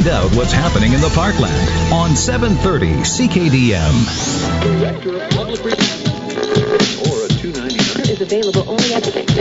Find out what's happening in the Parkland on 730 CKDM. Director of Public Relations or a $2.99 is available only at the